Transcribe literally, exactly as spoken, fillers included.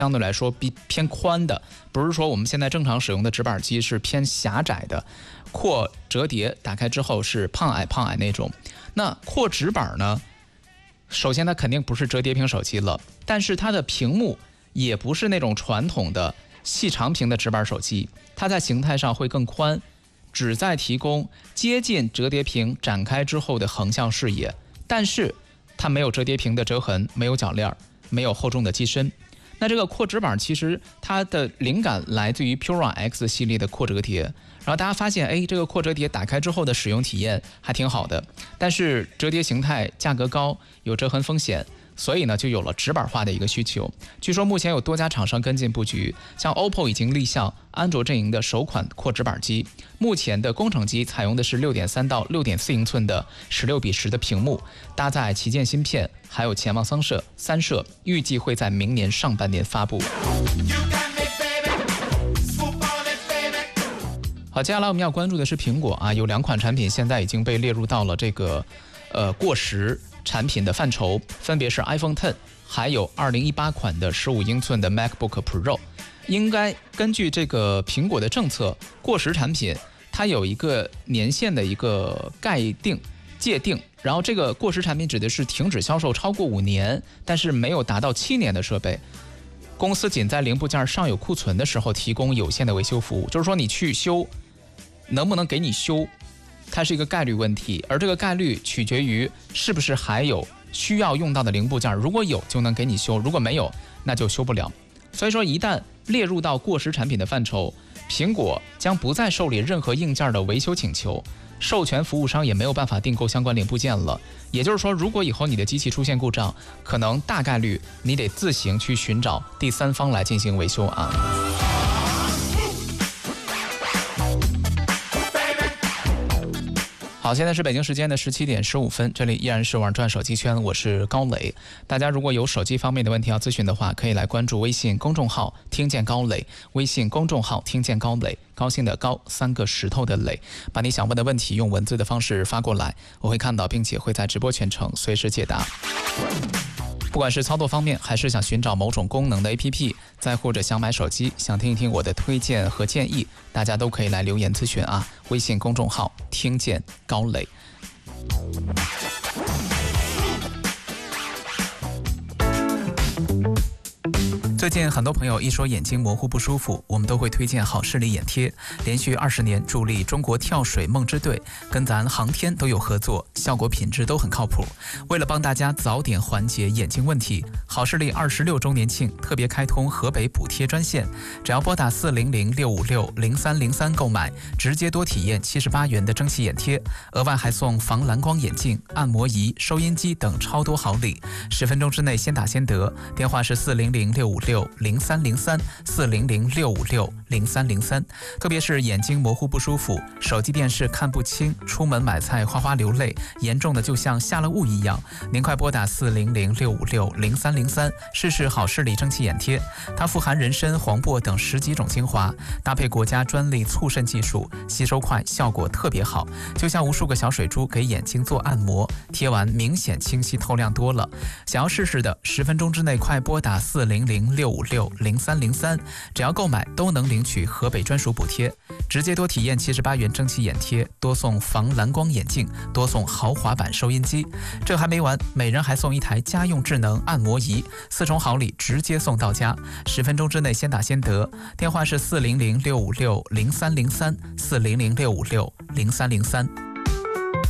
相对来说比偏宽的，不是说我们现在正常使用的直板机是偏狭窄的，扩折叠打开之后是胖矮胖矮那种。那扩直板呢，首先它肯定不是折叠屏手机了，但是它的屏幕也不是那种传统的细长屏的直板手机，它在形态上会更宽，旨在提供接近折叠屏展开之后的横向视野，但是它没有折叠屏的折痕，没有铰链，没有厚重的机身。那这个扩直板其实它的灵感来自于 Pura X 系列的扩折叠，然后大家发现，哎，这个扩折叠打开之后的使用体验还挺好的，但是折叠形态价格高，有折痕风险，所以呢就有了直板化的一个需求。据说目前有多家厂商跟进布局，像 O P P O 已经立项安卓阵营的首款扩直板机，目前的工程机采用的是 六点三 到 六点四 英寸的十六比十的屏幕，搭载旗舰芯片，还有潜望三摄，三摄预计会在明年上半年发布。好，接下来我们要关注的是苹果啊，有两款产品现在已经被列入到了这个呃过时产品的范畴，分别是 iPhone X， 还有二零一八款的十五英寸的 MacBook Pro。应该根据这个苹果的政策，过时产品它有一个年限的一个概定界定，然后这个过时产品指的是停止销售超过五年，但是没有达到七年的设备。公司仅在零部件尚有库存的时候提供有限的维修服务，就是说你去修，能不能给你修，它是一个概率问题，而这个概率取决于是不是还有需要用到的零部件，如果有就能给你修，如果没有那就修不了。所以说一旦列入到过时产品的范畴，苹果将不再受理任何硬件的维修请求，授权服务商也没有办法订购相关零部件了。也就是说，如果以后你的机器出现故障，可能大概率你得自行去寻找第三方来进行维修啊。好，现在是北京时间的十七点十五分，这里依然是玩转手机圈，我是高磊。大家如果有手机方面的问题要咨询的话，可以来关注微信公众号听见高磊，微信公众号听见高磊，高兴的高，三个石头的磊，把你想问的问题用文字的方式发过来，我会看到并且会在直播全程随时解答。不管是操作方面，还是想寻找某种功能的 A P P， 再或者想买手机，想听一听我的推荐和建议，大家都可以来留言咨询啊。微信公众号听见高磊。最近很多朋友一说眼睛模糊不舒服，我们都会推荐好视力眼贴，连续二十年助力中国跳水梦之队，跟咱航天都有合作，效果品质都很靠谱。为了帮大家早点缓解眼睛问题，好视力二十六周年庆特别开通河北补贴专线，只要拨打四零零六五六零三零三购买，直接多体验七十八元的蒸汽眼贴，额外还送防蓝光眼镜、按摩仪、收音机等超多好礼，十分钟之内先打先得。电话是四零零六五六零三零三四零零六五六零三零三。特别是眼睛模糊不舒服，手机电视看不清，出门买菜哗哗流泪，严重的就像下了雾一样，您快拨打四零零六五六零三零三试试好视力蒸汽眼贴。它富含人参、黄柏等十几种精华，搭配国家专利促渗技术，吸收快，效果特别好，就像无数个小水珠给眼睛做按摩，贴完明显清晰透亮多了。想要试试的，十分钟之内快拨打四零零六五六零三零三，只要购买都能领取河北专属补贴，直接多体验七十八元蒸汽眼贴，多送防蓝光眼镜，多送豪华版收音机。这还没完，每人还送一台家用智能按摩仪，四重好礼直接送到家，十分钟之内先打先得。电话是四零零六五六零三零三四零零六五六零三零三。